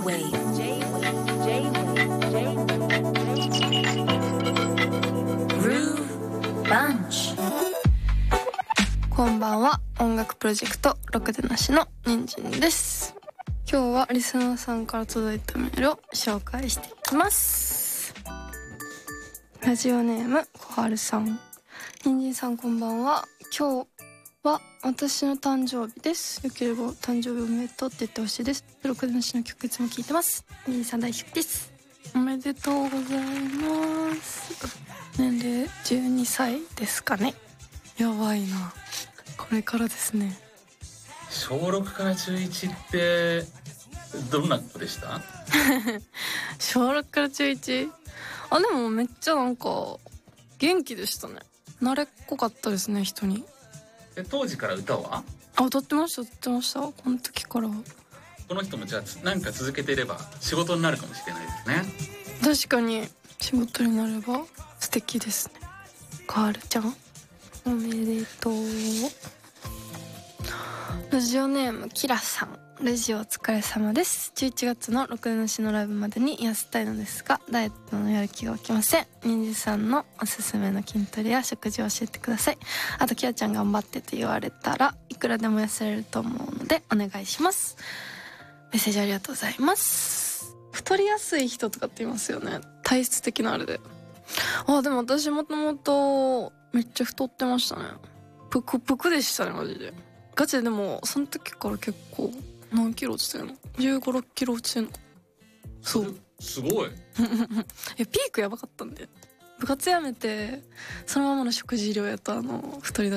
J-Wave Groove Bunch。 こんばんは。音楽プロジェクトろくでなしの人参です。今日はリスナーさんから届いたメールを紹介していきます。ラジオネーム小春さん。人参さんこんばんは。今日は私の誕生日です。よければ誕生日おめでとうって言ってほしいです。ろくでなしの曲いつも聴いてます。人参さん大好きです。おめでとうございます。年齢12歳ですかね。やばいな、これからですね。 小6から中1ってどんな子でした？ 小6から中 1？ あ、でもめっちゃなんか元気でしたね。慣れっこかったですね、人に。 当時から歌は？ 歌ってましたこの時から。 この人もじゃあなんか続けていれば仕事になるかもしれないですね。 確かに仕事になれば素敵ですね。カールちゃんおめでとう。ラジオネームキラさん。ラジオお疲れ様です。11月のろくでなしのライブまでに痩せたいのですがダイエットのやる気が起きません。人参さんのおすすめの筋トレや食事を教えてください。あとキラちゃん頑張ってと言われたらいくらでも痩せれると思うのでお願いします。メッセージありがとうございます。太りやすい人とかって言いますよね、体質的なあれで。でも私もともとめっちゃ太ってましたね。ぷくぷくでしたね、マジで。ガチで。でもその時から結構何キロ落ちてるの？ 15、6キロ落ちてるの。そうすごいピークやばかったんで、部活やめてそのままの食事量やと太り